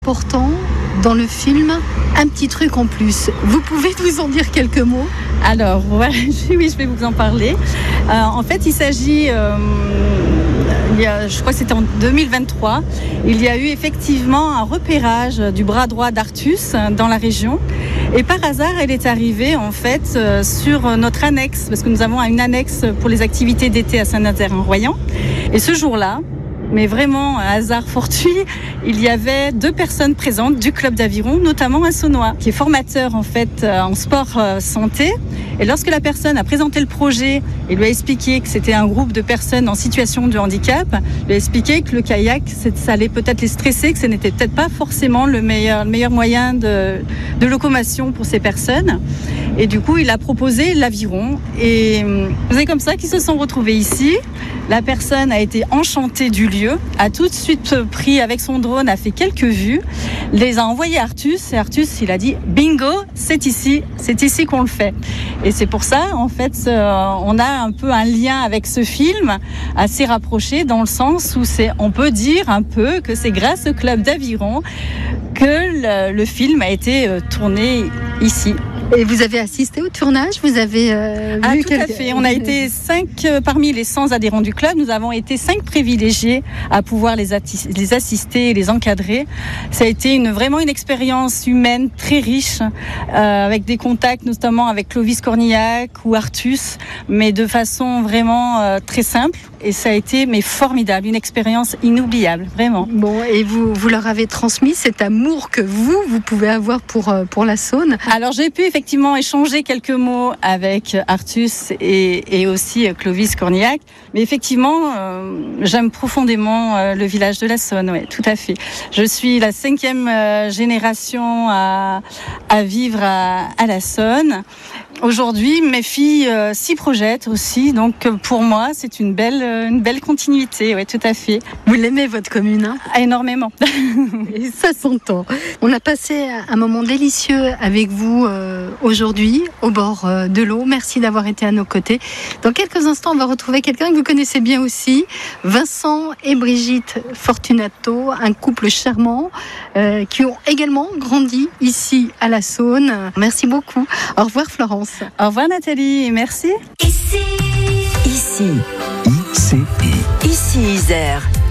important dans le film, un petit truc en plus. Vous pouvez nous en dire quelques mots ? Alors, voilà, oui, je vais vous en parler. En fait, il s'agit... je crois que c'était en 2023, il y a eu effectivement un repérage du bras droit d'Artus dans la région. Et par hasard, elle est arrivée en fait sur notre annexe, parce que nous avons une annexe pour les activités d'été à Saint-Nazaire-en-Royan. Et ce jour-là, mais vraiment un hasard fortuit, il y avait 2 personnes présentes du club d'aviron, notamment un Saunois, qui est formateur en fait en sport santé. Et lorsque la personne a présenté le projet et lui a expliqué que c'était un groupe de personnes en situation de handicap, lui a expliqué que le kayak, ça allait peut-être les stresser, que ce n'était peut-être pas forcément le meilleur moyen de locomotion pour ces personnes. Et du coup, il a proposé l'aviron. Et c'est comme ça qu'ils se sont retrouvés ici. La personne a été enchantée du lieu, a tout de suite pris avec son drone, a fait quelques vues, les a envoyés à Artus. Et Artus, il a dit « Bingo, c'est ici qu'on le fait ». Et c'est pour ça, en fait, on a un peu un lien avec ce film assez rapproché dans le sens où on peut dire un peu que c'est grâce au club d'aviron que le film a été tourné ici. Et vous avez assisté au tournage ? Vous avez vu tout à fait. On a été 5 parmi les 100 adhérents du club. Nous avons été 5 privilégiés à pouvoir les assister et les encadrer. Ça a été vraiment une expérience humaine très riche, avec des contacts notamment avec Clovis Cornillac ou Artus, mais de façon vraiment très simple. Et ça a été formidable, une expérience inoubliable, vraiment. Bon, et vous leur avez transmis cet amour que vous pouvez avoir pour la Saône ? Alors j'ai pu effectivement échanger quelques mots avec Artus et aussi Clovis Cornillac, mais effectivement j'aime profondément le village de la Saône, ouais, tout à fait. Je suis la 5e génération à vivre à la Saône. Aujourd'hui, mes filles s'y projettent aussi, donc pour moi, c'est une belle continuité, ouais, tout à fait. Vous l'aimez, votre commune, hein ? Énormément. Et ça s'entend. On a passé un moment délicieux avec vous aujourd'hui, au bord de l'eau. Merci d'avoir été à nos côtés. Dans quelques instants, on va retrouver quelqu'un que vous connaissez bien aussi, Vincent et Brigitte Fortunato, un couple charmant qui ont également grandi ici à la Saône. Merci beaucoup. Au revoir, Florence. Au revoir Nathalie et merci. Ici Isère.